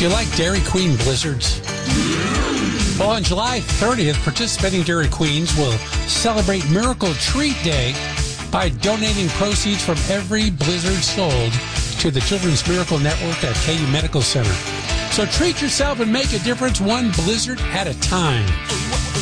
Do you like Dairy Queen blizzards? Well, on July 30th, participating Dairy Queens will celebrate Miracle Treat Day by donating proceeds from every blizzard sold to the Children's Miracle Network at KU Medical Center. So treat yourself and make a difference one blizzard at a time.